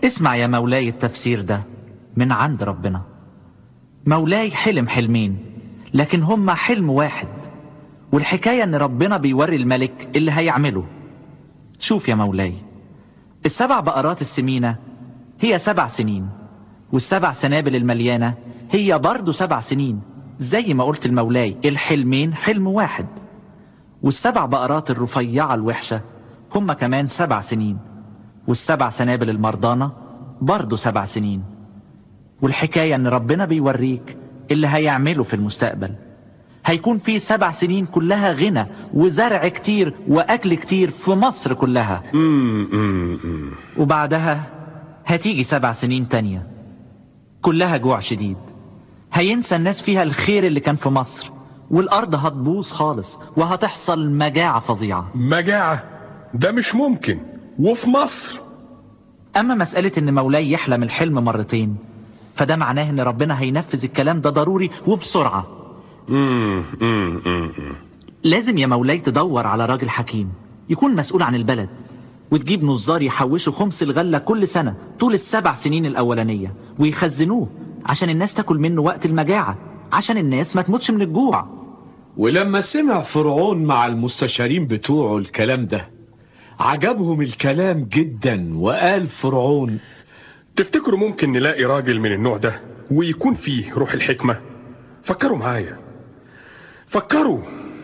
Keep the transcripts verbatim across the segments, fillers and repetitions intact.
اسمع يا مولاي التفسير ده من عند ربنا. مولاي حلم حلمين لكن هما حلم واحد، والحكاية ان ربنا بيوري الملك اللي هيعمله. شوف يا مولاي، السبع بقرات السمينة هي سبع سنين، والسبع سنابل المليانة هي برضو سبع سنين. زي ما قلت المولاي الحلمين حلم واحد، والسبع بقرات الرفيعة الوحشة هما كمان سبع سنين، والسبع سنابل المرضانة برضو سبع سنين. والحكاية ان ربنا بيوريك اللي هيعمله في المستقبل. هيكون في سبع سنين كلها غنى وزرع كتير واكل كتير في مصر كلها. وبعدها هتيجي سبع سنين تانية كلها جوع شديد. هينسى الناس فيها الخير اللي كان في مصر، والارض هتبوظ خالص وهتحصل مجاعة فظيعة. مجاعة؟ ده مش ممكن، وفي مصر؟ اما مسألة ان مولاي يحلم الحلم مرتين فده معناه ان ربنا هينفذ الكلام ده ضروري وبسرعة. مم. مم. مم. لازم يا مولاي تدور على راجل حكيم يكون مسؤول عن البلد، وتجيب نظار يحوشوا خمس الغلة كل سنة طول السبع سنين الأولانية ويخزنوه عشان الناس تاكل منه وقت المجاعة، عشان الناس ما تموتش من الجوع. ولما سمع فرعون مع المستشارين بتوعه الكلام ده عجبهم الكلام جدا، وقال فرعون: تفتكروا ممكن نلاقي راجل من النوع ده ويكون فيه روح الحكمة؟ فكروا معايا، فكروا.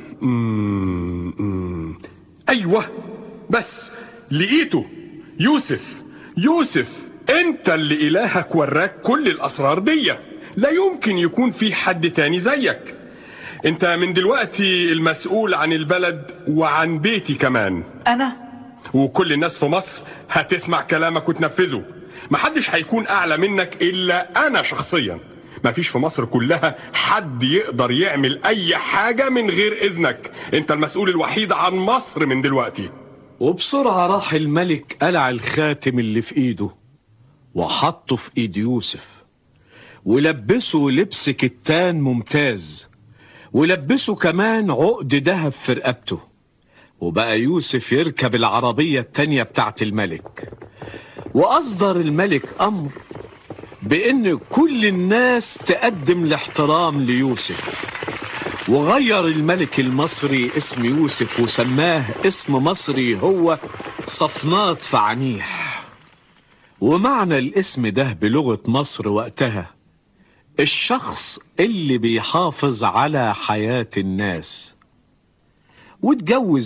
مم. مم. ايوه، بس لقيته. يوسف. يوسف، انت اللي الهك وراك كل الاسرار دي، لا يمكن يكون في حد تاني زيك. انت من دلوقتي المسؤول عن البلد وعن بيتي كمان. انا؟ وكل الناس في مصر هتسمع كلامك وتنفذه. محدش هيكون اعلى منك الا انا شخصيا. مفيش في مصر كلها حد يقدر يعمل اي حاجة من غير اذنك. انت المسؤول الوحيد عن مصر من دلوقتي. وبسرعة راح الملك قلع الخاتم اللي في ايده وحطه في ايد يوسف، ولبسه لبس كتان ممتاز، ولبسه كمان عقد دهب في رقبته. وبقى يوسف يركب العربية التانية بتاعت الملك. وأصدر الملك أمر بأن كل الناس تقدم الاحترام ليوسف. وغير الملك المصري اسم يوسف وسماه اسم مصري هو صفنات فعنيح. ومعنى الاسم ده بلغة مصر وقتها الشخص اللي بيحافظ على حياة الناس. واتجوز